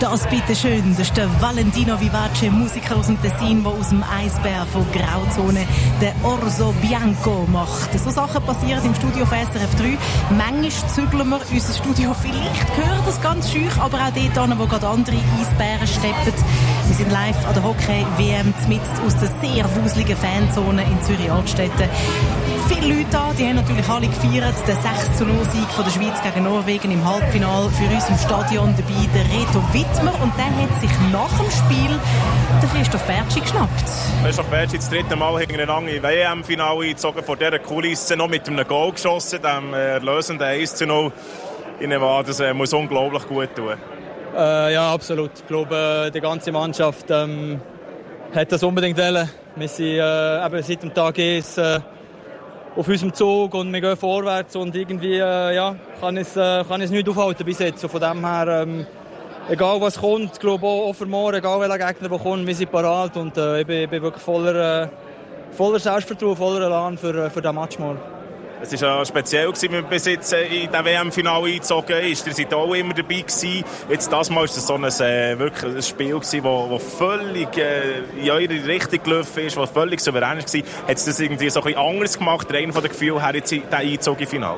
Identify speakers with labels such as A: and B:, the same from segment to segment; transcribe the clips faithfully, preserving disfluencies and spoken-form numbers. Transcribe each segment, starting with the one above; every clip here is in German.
A: Das bitteschön, das ist der Valentino Vivace, Musiker aus dem Tessin, der aus dem Eisbär von Grauzone den Orso Bianco macht. So Sachen passieren im Studio von S R F drei. Manchmal zügeln wir unser Studio, vielleicht gehört das ganz schüch, aber auch dort hin, wo gerade andere Eisbären steppen. Wir sind live an der Hockey-W M mitten aus der sehr wuseligen Fanzone in Zürich-Altstetten. Viele Leute da, die haben natürlich alle gefeiert, den sechs zu null Sieg von der Schweiz gegen Norwegen im Halbfinale. Für uns im Stadion dabei der Reto Wittmer und der hat sich nach dem Spiel der Christoph Bertschi geschnappt.
B: Christoph Bertschi das dritte Mal hintereinander im W M-Finale eingezogen, vor dieser Kulisse noch mit einem Goal geschossen, dem erlösenden eins zu null. Ich nehme an, das muss unglaublich gut tun.
C: Äh, ja, absolut. Ich glaube, die ganze Mannschaft ähm, hat das unbedingt wollen. Wir sind äh, eben seit dem Tag eins äh, auf unserem Zug und wir gehen vorwärts und irgendwie äh, ja, kann es, äh, kann es nicht aufhalten bis jetzt. Und von dem her, ähm, egal was kommt, ich glaube auch, auch für morgen, egal welcher Gegner der kommt, wir sind parat und äh, ich, bin, ich bin wirklich voller, äh, voller Selbstvertrauen, voller Elan für, für diesen Match morgen.
B: Es war ja speziell, wie man bis jetzt in diesem W M-Finale eingezogen ist. Ihr seid auch immer dabei gewesen. Jetzt das Mal war es so ein, äh, wirklich ein Spiel, das wo, wo völlig äh, in eure Richtung gelaufen ist, das völlig souverän war. Hat es das irgendwie so ein bisschen anders gemacht, rein von den Gefühlen her, jetzt den Einzug im Finale?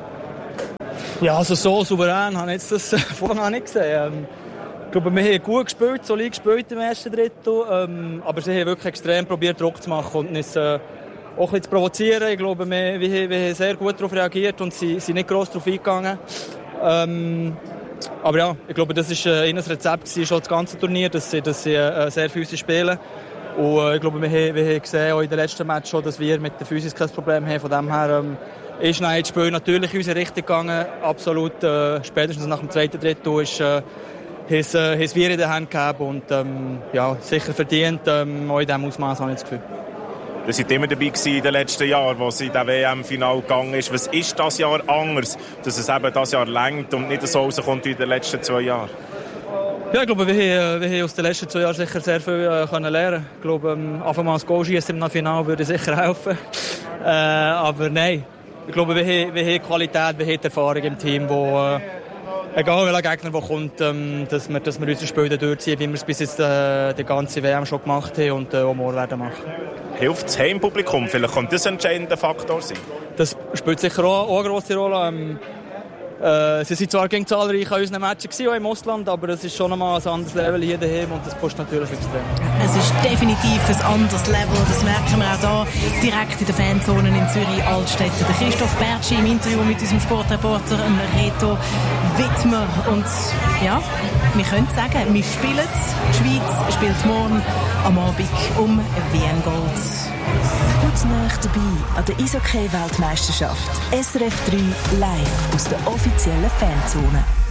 C: Ja, also so souverän habe ich jetzt das vorher nicht gesehen. Ähm, ich glaube, wir haben gut gespielt, solid gespielt im ersten Drittel. Ähm, aber sie haben wirklich extrem probiert, Druck zu machen und uns äh, auch ein bisschen zu provozieren. Ich glaube, wir, wir, wir haben sehr gut darauf reagiert und sie sind nicht gross darauf eingegangen. Ähm, aber ja, ich glaube, das war äh, ihr Rezept gewesen, schon das ganze Turnier, dass sie, dass sie äh, sehr physisch spielen. Und äh, ich glaube, wir, wir haben gesehen, auch in den letzten Match schon, dass wir mit der Physis kein Problem haben. Von dem her ähm, ist nein, das Spiel natürlich in unsere Richtung gegangen. Absolut. Äh, spätestens nach dem zweiten Drittel ist äh, haben wir in der Hand gehabt und ähm, ja, sicher verdient. Ähm, auch in diesem Ausmaß habe ich das Gefühl.
B: Ihr seid immer dabei gewesen in den letzten Jahren, wo es in das W M-Finale gegangen ist. Was ist das Jahr anders, dass es eben das Jahr reicht und nicht so rauskommt wie in den letzten zwei Jahren?
C: Ja, ich glaube, wir haben, wir haben aus den letzten zwei Jahren sicher sehr viel äh, können lernen. Ich glaube, ähm, einfach mal das Goal schießen im Finale würde sicher helfen. Äh, aber nein, ich glaube, wir haben, wir haben Qualität, wir haben Erfahrung im Team, wo äh, egal welcher Gegner der kommt, ähm, dass wir, dass wir unsere Spiele durchziehen, wie wir es bis jetzt äh, die ganze W M schon gemacht haben und äh, auch morgen werden machen.
B: Hilft das Heimpublikum? Vielleicht könnte das ein entscheidender Faktor sein.
C: Das spielt sicher auch, auch eine grosse Rolle. Ähm, äh, sie waren zwar gegen zahlreich an unseren Matchen gewesen, auch im Ausland, aber es ist schon einmal ein anderes Level hier daheim und das pusht natürlich extrem.
A: Es ist definitiv ein anderes Level, das merken wir auch hier direkt in den Fanzonen in Zürich-Altstetten. Der Christoph Bertschi im Interview mit unserem Sportreporter Reto Wittmer. Und ja, wir können sagen, wir spielen. Die Schweiz spielt morgen am Abend um W M-Gold.
D: Gut nah dabei an der Eishockey-Weltmeisterschaft. S R F drei live aus der offiziellen Fanzone.